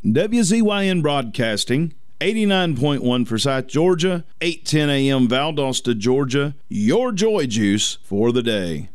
WZYN Broadcasting, 89.1 Forsyth, Georgia, 8:10 a.m. Valdosta, Georgia. Your joy juice for the day.